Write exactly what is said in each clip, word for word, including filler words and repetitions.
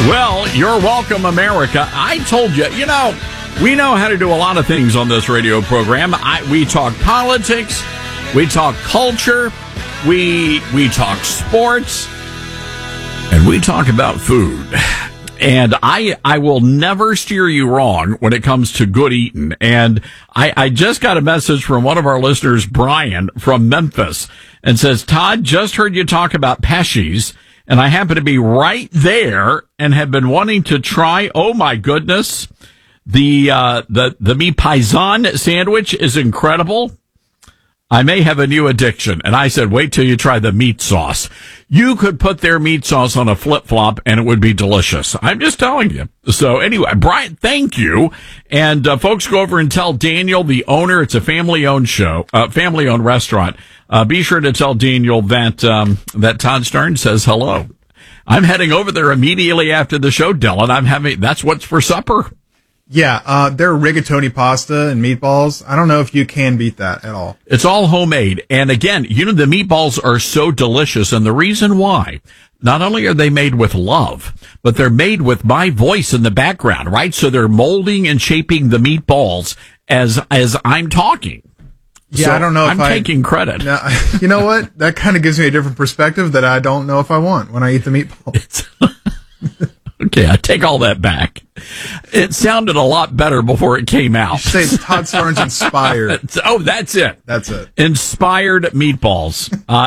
Well, you're welcome, America. I told you, you know, we know how to do a lot of things on this radio program. I, we talk politics, we talk culture, we we talk sports, and we talk about food. And I I will never steer you wrong when it comes to good eating. And I, I just got a message from one of our listeners, Brian, from Memphis, and says, Todd, just heard you talk about Pesci's. And I happen to be right there and have been wanting to try. Oh my goodness. The, uh, the, the Mi Paisan sandwich is incredible. I may have a new addiction. And I said, wait till you try the meat sauce. You could put their meat sauce on a flip flop and it would be delicious. I'm just telling you. So anyway, Brian, thank you. And, uh, folks, go over and tell Daniel, the owner. It's a family owned show, uh, family owned restaurant. Uh, be sure to tell Daniel that, um, that Todd Starnes says hello. I'm heading over there immediately after the show, Dylan. I'm having, that's what's for supper. Yeah, uh, their rigatoni pasta and meatballs. I don't know if you can beat that at all. It's all homemade. And again, you know, the meatballs are so delicious. And the reason why, not only are they made with love, but they're made with my voice in the background, right? So they're molding and shaping the meatballs as, as I'm talking. Yeah, so I don't know if I'm I, taking credit. No, you know what? That kind of gives me a different perspective that I don't know if I want when I eat the meatballs. Okay, I take all that back. It sounded a lot better before it came out. You say it's Todd Starnes inspired. Oh, that's it. That's it. Inspired meatballs. Uh,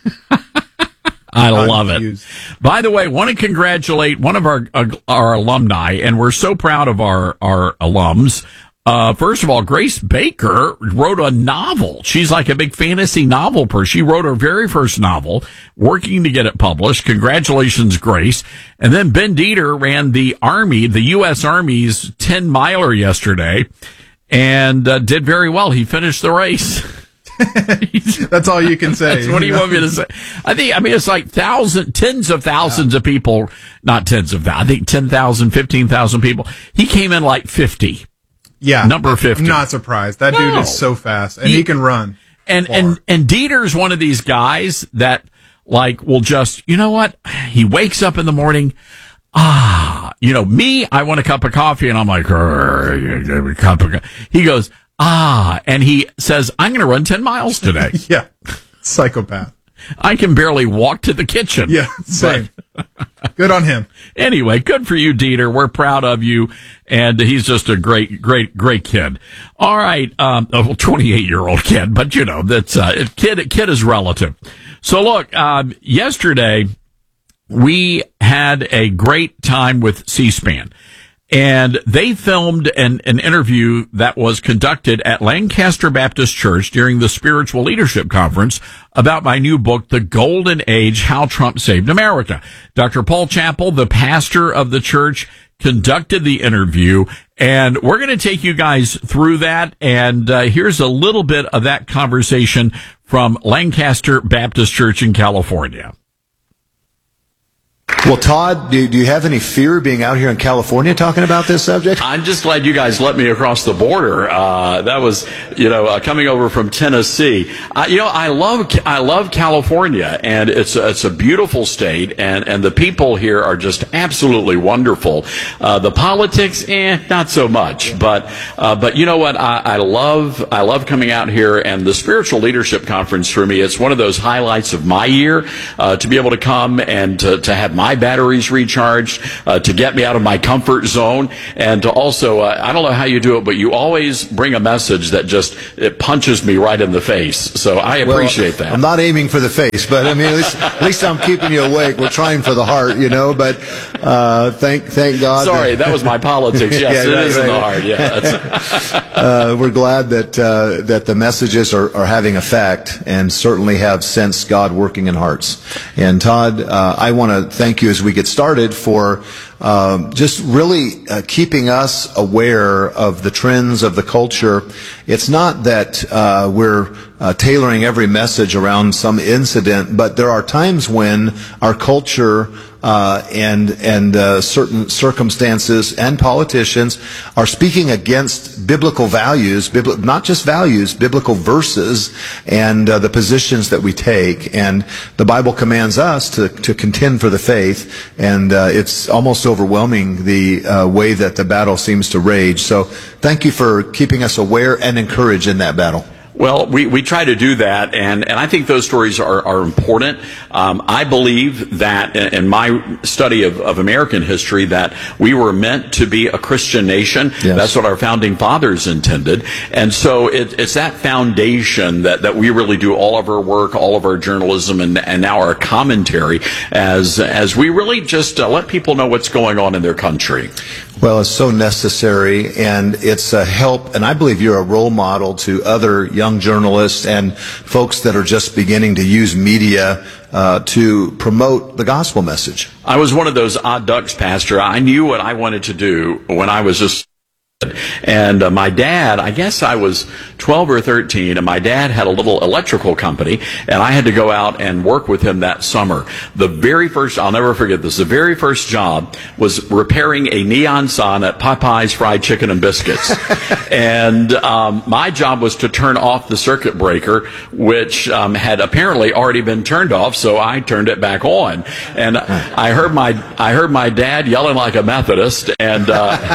I love it. By the way, want to congratulate one of our uh, our alumni, and we're so proud of our our alums. Uh, first of all, Grace Baker wrote a novel. She's like a big fantasy novel person. She wrote her very first novel, working to get it published. Congratulations, Grace. And then Ben Dieter ran the Army, the U S Army's ten miler yesterday, and uh, did very well. He finished the race. That's all you can say. That's what do you want me to say? I think, I mean, it's like thousands, tens of thousands yeah. of people, not tens of thousands, I think ten thousand, fifteen thousand people. He came in like fifty. Yeah, number fifty. I'm not surprised. That no. dude is so fast, and he, he can run. And far. and and Dieter's one of these guys that like will just, you know what? He wakes up in the morning. Ah, you know me. I want a cup of coffee, and I'm like, a cup of. He goes, ah, and he says, I'm going to run ten miles today. Yeah, psychopath. I can barely walk to the kitchen. Yeah, same. Good on him. Anyway, good for you, Dieter. We're proud of you, and he's just a great, great, great kid. All right, um, a twenty-eight-year-old kid, but you know that's uh, kid. Kid is relative. So look, um, yesterday we had a great time with C-SPAN. And they filmed an, an interview that was conducted at Lancaster Baptist Church during the Spiritual Leadership Conference about my new book, The Golden Age, How Trump Saved America. Doctor Paul Chappell, the pastor of the church, conducted the interview, and we're going to take you guys through that. And uh, here's a little bit of that conversation from Lancaster Baptist Church in California. Well, Todd, do, do you have any fear being out here in California talking about this subject? I'm just glad you guys let me across the border. Uh, that was, you know, uh, coming over from Tennessee. Uh, you know, I love, I love California, and it's a, it's a beautiful state, and, and the people here are just absolutely wonderful. Uh, the politics, eh, not so much, but, uh, but you know what? I, I love, I love coming out here, and the Spiritual Leadership Conference for me, it's one of those highlights of my year, uh, to be able to come and to, to have my batteries recharged, uh, to get me out of my comfort zone, and to also, uh, I don't know how you do it, but you always bring a message that just, it punches me right in the face. So I appreciate well, that. I'm not aiming for the face, but I mean, at least, at least I'm keeping you awake. We're trying for the heart, you know, but, uh, thank, thank God. Sorry, that, that was my politics. Yes, yeah, it right, is right, in the heart. Yeah. That's uh, we're glad that, uh, that the messages are, are having effect, and certainly have sensed God working in hearts. And Todd, uh, I want to thank you as we get started for um, just really uh, keeping us aware of the trends of the culture. It's not that uh, we're uh, tailoring every message around some incident, but there are times when our culture uh, and and uh, certain circumstances and politicians are speaking against biblical values, bibli- not just values, biblical verses, and uh, the positions that we take. And the Bible commands us to to contend for the faith, and uh, it's almost overwhelming the uh, way that the battle seems to rage. So, thank you for keeping us aware and encouraged in that battle. Well, we, we try to do that, and, and I think those stories are, are important. Um, I believe that in, in my study of, of American history that we were meant to be a Christian nation. Yes. That's what our founding fathers intended. And so it, it's that foundation that, that we really do all of our work, all of our journalism, and, and now our commentary as, as we really just uh, let people know what's going on in their country. Well, it's so necessary, and it's a help, and I believe you're a role model to other young journalists and folks that are just beginning to use media uh, to promote the gospel message. I was one of those odd ducks, Pastor. I knew what I wanted to do when I was just and uh, my dad, I guess I was twelve or thirteen, and my dad had a little electrical company, and I had to go out and work with him that summer. The very first, I'll never forget this, the very first job was repairing a neon sign at Popeye's Fried Chicken and Biscuits. and um, my job was to turn off the circuit breaker, which um, had apparently already been turned off, so I turned it back on. And I heard my, I heard my dad yelling like a Methodist, and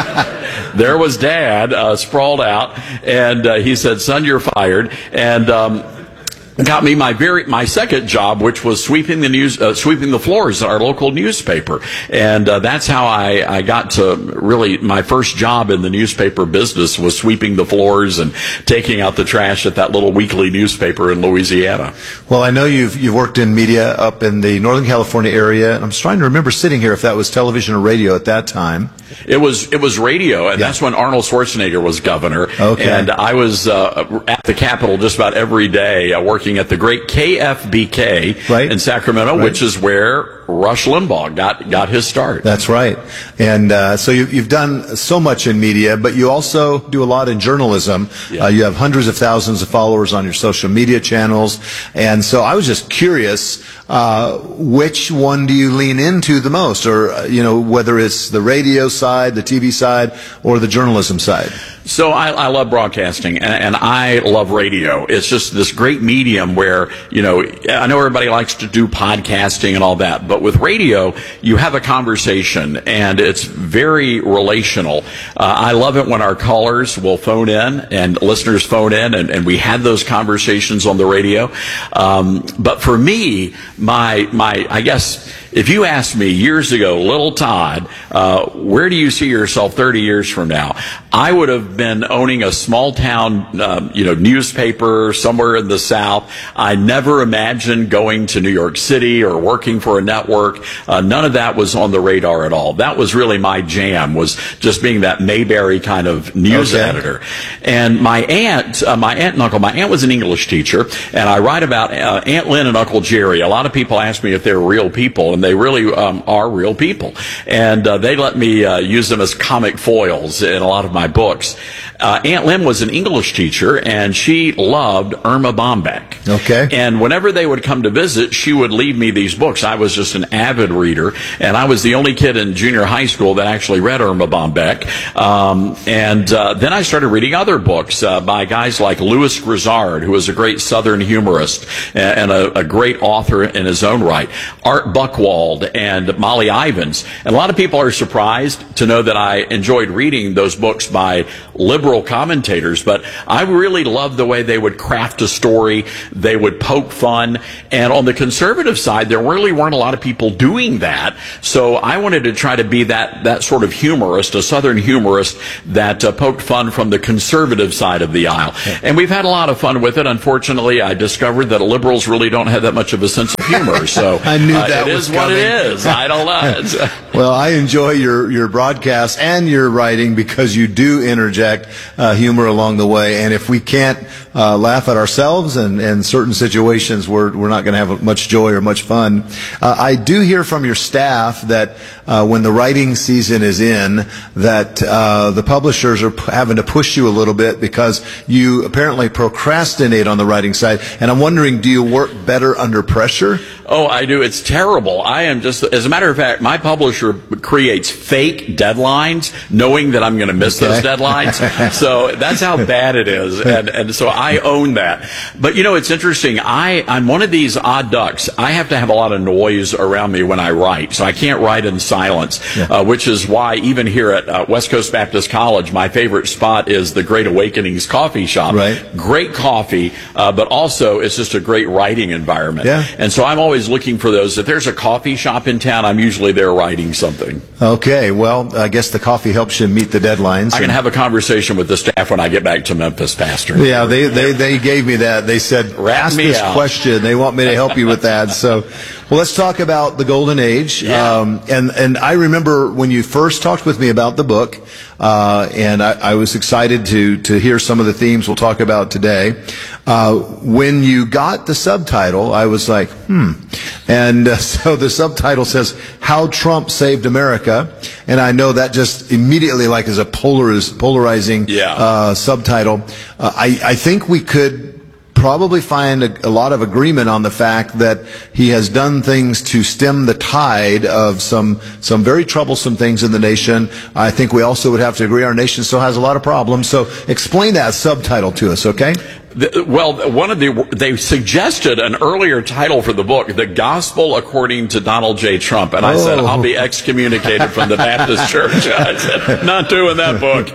uh, there was Dad uh, sprawled out, and uh, he said, "Son, you're fired." And um, got me my very my second job, which was sweeping the news, uh, sweeping the floors at our local newspaper, and uh, that's how I, I got to really my first job in the newspaper business was sweeping the floors and taking out the trash at that little weekly newspaper in Louisiana. Well, I know you've you've worked in media up in the Northern California area, and I'm just trying to remember sitting here if that was television or radio at that time. It was it was radio, and yeah. that's when Arnold Schwarzenegger was governor. Okay. And I was uh, at the Capitol just about every day, uh, working at the great K F B K right. in Sacramento, right. which is where Rush Limbaugh got got his start. That's right. And uh, so you, you've done so much in media, but you also do a lot in journalism. Yeah. Uh, you have hundreds of thousands of followers on your social media channels. And so I was just curious, uh, which one do you lean into the most? Or, uh, you know, whether it's the radio side, the T V side, or the journalism side? So I, I love broadcasting, and, and I love radio. It's just this great medium where, you know, I know everybody likes to do podcasting and all that, but with radio, you have a conversation, and it's very relational. Uh, I love it when our callers will phone in, and listeners phone in, and, and we had those conversations on the radio. Um, but for me, my, my, I guess, if you asked me years ago, little Todd, uh, where do you see yourself thirty years from now? I would have been owning a small town, um, you know, newspaper somewhere in the South. I never imagined going to New York City or working for a network. Uh, none of that was on the radar at all. That was really my jam, was just being that Mayberry kind of news okay. editor. And my aunt, uh, my aunt and uncle, my aunt was an English teacher, and I write about uh, Aunt Lynn and Uncle Jerry. A lot of people ask me if they're real people, and they really um, are real people. And uh, they let me uh, use them as comic foils in a lot of my books. Uh, Aunt Lynn was an English teacher, and she loved Irma Bombeck. Okay. And whenever they would come to visit, she would leave me these books. I was just an avid reader, and I was the only kid in junior high school that actually read Irma Bombeck. Um, and uh, then I started reading other books uh, by guys like Louis Grizzard, who was a great Southern humorist and a, a great author in his own right, Art Buchwald, and Molly Ivins. And a lot of people are surprised to know that I enjoyed reading those books by liberal commentators, but I really loved the way they would craft a story. They would poke fun. And on the conservative side, there really weren't a lot of people doing that. So I wanted to try to be that, that sort of humorist, a Southern humorist that uh, poked fun from the conservative side of the aisle. And we've had a lot of fun with it. Unfortunately, I discovered that liberals really don't have that much of a sense of humor. So I knew that uh, it was is what coming. it is. I don't know. Well, I enjoy your, your broadcast and your writing because you do interject uh, humor along the way. And if we can't uh, laugh at ourselves and, and certain situations, we're, we're not going to have much joy or much fun. Uh, I do hear from your staff that uh, when the writing season is in, that uh, the publishers are p- having to push you a little bit because you apparently procrastinate on the writing side. And I'm wondering, do you work better under pressure? Oh, I do. It's terrible. I am just, as a matter of fact, my publisher creates fake deadlines knowing that I'm going to miss Okay. those deadlines. So that's how bad it is. And, and so I own that. But you know, it's interesting. I, I'm one of these odd ducks. I have to have a lot of noise around me when I write. So I can't write in silence, Yeah. uh, which is why even here at uh, West Coast Baptist College, my favorite spot is the Great Awakenings Coffee Shop. Right. Great coffee, uh, but also it's just a great writing environment. Yeah. And so I'm always looking for those. If there's a coffee shop in town, I'm usually there writing something. Okay, well, I guess the coffee helps you meet the deadlines. I can have a conversation with the staff when I get back to Memphis, Pastor. Yeah, they, they, they gave me that. They said, Rat ask me this out. question. They want me to help you with that. So, well, let's talk about the Golden Age. Yeah. Um, and, and I remember when you first talked with me about the book, uh, and I, I was excited to, to hear some of the themes we'll talk about today. Uh, when you got the subtitle, I was like, hmm. And uh, so the subtitle says, How Trump Saved America. And I know that just immediately like is a polariz- polarizing Yeah. uh, subtitle. Uh, I, I think we could probably find a, a lot of agreement on the fact that he has done things to stem the tide of some some very troublesome things in the nation. I think we also would have to agree our nation still has a lot of problems. So explain that subtitle to us, okay? The, well, one of the they suggested an earlier title for the book, "The Gospel According to Donald J. Trump," and I Oh. said I'll be excommunicated from the Baptist Church. I said, not doing that book.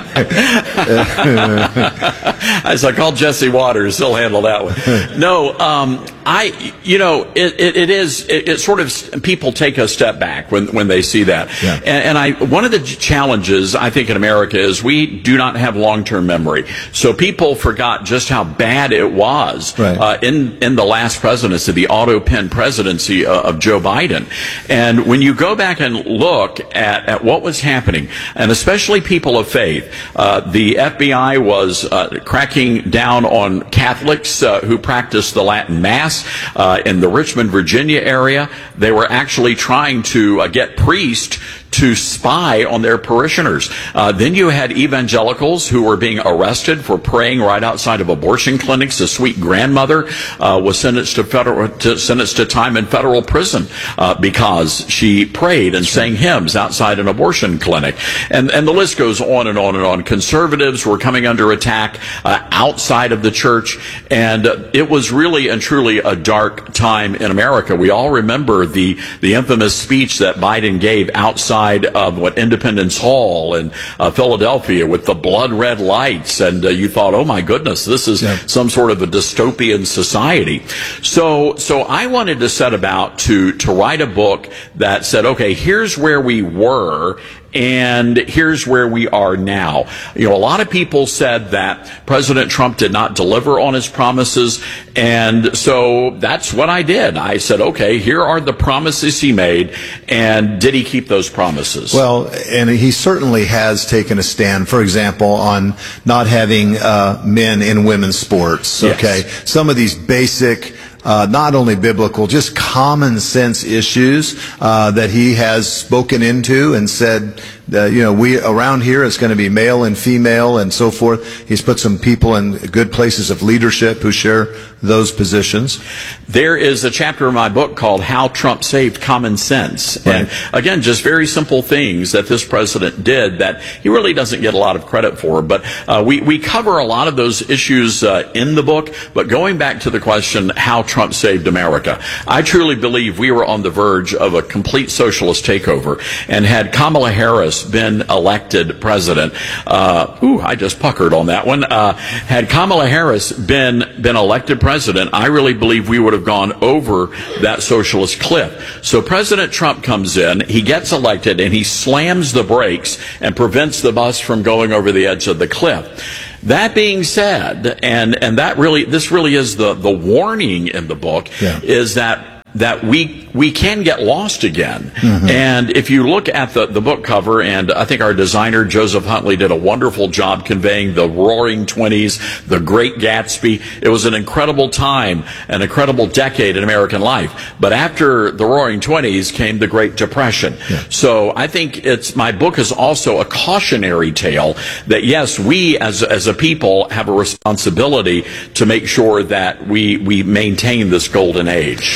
I said, call Jesse Waters; he'll handle that one. No, um, I, you know, it, it, it is it, it sort of people take a step back when when they see that, Yeah. and, and I one of the challenges I think in America is we do not have long-term memory, so people forgot just how bad it was Right. uh, in in the last presidency, the auto pen presidency uh, of Joe Biden. And when you go back and look at, at what was happening, and especially people of faith, uh, the F B I was uh, cracking down on Catholics uh, who practiced the Latin Mass uh, in the Richmond, Virginia area. They were actually trying to uh, get priests to spy on their parishioners. Uh, then you had evangelicals who were being arrested for praying right outside of abortion clinics. A sweet grandmother uh, was sentenced to federal to, sentenced to time in federal prison uh, because she prayed and sang hymns outside an abortion clinic. And and the list goes on and on and on. Conservatives were coming under attack uh, outside of the church, and uh, it was really and truly a dark time in America. We all remember the the infamous speech that Biden gave outside of what Independence Hall in uh, Philadelphia with the blood red lights, and uh, you thought, oh my goodness, this is Yeah. some sort of a dystopian society. So, so I wanted to set about to to write a book that said, okay, here's where we were, and here's where we are now. You know, a lot of people said that President Trump did not deliver on his promises, and so that's what I did. I said, okay, here are the promises he made, and did he keep those promises? Well, and he certainly has taken a stand, for example, on not having uh, men in women's sports. Yes. Okay, some of these basic, uh, not only biblical, just common sense issues uh, that he has spoken into and said, uh, you know, we around here it's going to be male and female and so forth. He's put some people in good places of leadership who share those positions. There is a chapter in my book called How Trump Saved Common Sense. Right. And again, just very simple things that this president did that he really doesn't get a lot of credit for. But uh, we, we cover a lot of those issues uh, in the book. But going back to the question, how Trump saved America, I truly believe we were on the verge of a complete socialist takeover. And had Kamala Harris been elected president, uh, ooh, I just puckered on that one. Uh, had Kamala Harris been, been elected president, President, I really believe we would have gone over that socialist cliff. So President Trump comes in, he gets elected, and he slams the brakes and prevents the bus from going over the edge of the cliff. That being said, and, and that really, this really is the, the warning in the book, Yeah. is that that we we can get lost again. Mm-hmm. And if you look at the, the book cover, and I think our designer Joseph Huntley did a wonderful job conveying the Roaring Twenties, the Great Gatsby. It was an incredible time, an incredible decade in American life. But after the Roaring Twenties came the Great Depression. Yeah. So I think it's my book is also a cautionary tale that yes, we as as a people have a responsibility to make sure that we we maintain this golden age.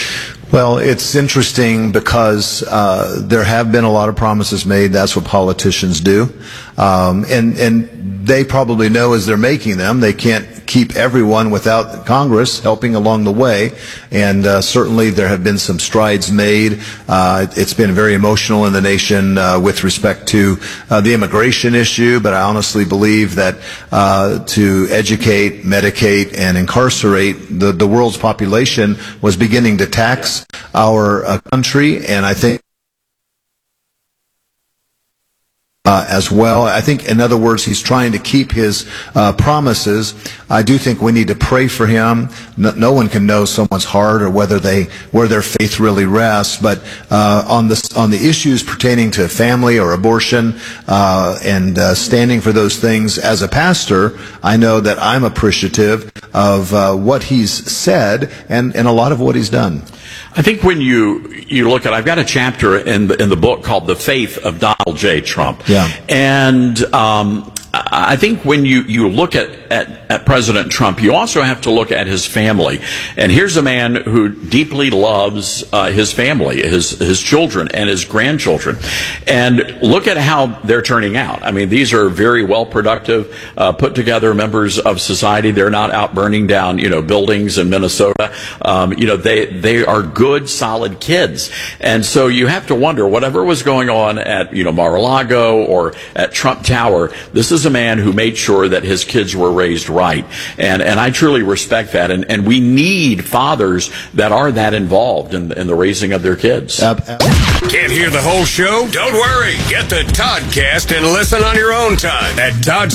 Well, it's interesting because uh, there have been a lot of promises made. That's what politicians do. Um, and, and they probably know as they're making them, they can't keep everyone without Congress helping along the way. And uh, certainly there have been some strides made. Uh, it's been very emotional in the nation uh, with respect to uh, the immigration issue, but I honestly believe that uh, to educate, medicate, and incarcerate the, the world's population was beginning to tax our uh, country, and I think Uh, as well. I think, in other words, he's trying to keep his uh, promises. I do think we need to pray for him. No, no one can know someone's heart or whether they where their faith really rests. But uh, on the on the issues pertaining to family or abortion uh, and uh, standing for those things, as a pastor, I know that I'm appreciative of uh, what he's said and and a lot of what he's done. I think when you you look at, I've got a chapter in the in the book called "The Faith of Donald J. Trump," yeah, and um, I think when you you look at, at at President Trump, you also have to look at his family. And here's a man who deeply loves uh, his family, his his children and his grandchildren, and look at how they're turning out. I mean, these are very well productive, uh, put together members of society. They're not out burning down, you know, buildings in Minnesota. Um, you know, they they are good, solid kids. And so you have to wonder, whatever was going on at, you know, Mar-a-Lago or at Trump Tower, this is a man who made sure that his kids were raised right. And and I truly respect that. And, and we need fathers that are that involved in, in the raising of their kids. Uh, uh, Can't hear the whole show? Don't worry. Get the Toddcast and listen on your own time at Todd's